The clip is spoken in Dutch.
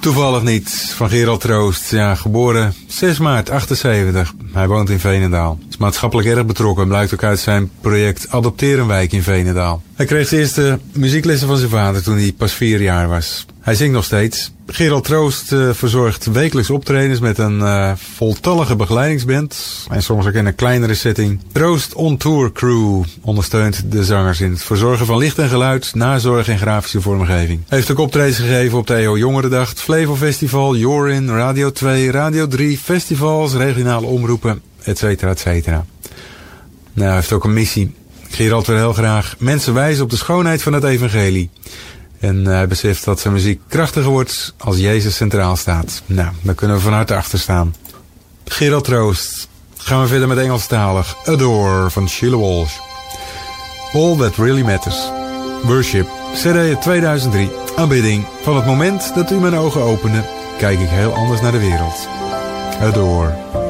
Toevallig niet. Van Gerald Troost. Ja, geboren 6 maart 78. Hij woont in Veenendaal. Is maatschappelijk erg betrokken. Blijkt ook uit zijn project Adopteer een wijk in Veenendaal. Hij kreeg de eerste muzieklessen van zijn vader toen hij pas 4 jaar was. Hij zingt nog steeds. Gerald Troost verzorgt wekelijks optredens met een voltallige begeleidingsband. En soms ook in een kleinere setting. Troost On Tour Crew ondersteunt de zangers in het verzorgen van licht en geluid, nazorg en grafische vormgeving. Hij heeft ook optredens gegeven op de EO Jongerendag, het Flevo Festival, Jorin, Radio 2, Radio 3, festivals, regionale omroepen, etcetera, etcetera. Nou, hij heeft ook een missie. Gerald wil heel graag mensen wijzen op de schoonheid van het evangelie. En hij beseft dat zijn muziek krachtiger wordt als Jezus centraal staat. Nou, daar kunnen we van harte achter staan. Gerald Troost. Gaan we verder met Engelstalig. Adore van Sheila Walsh. All That Really Matters. Worship. CD 2003. Aanbidding. Van het moment dat u mijn ogen opende, kijk ik heel anders naar de wereld. Adore.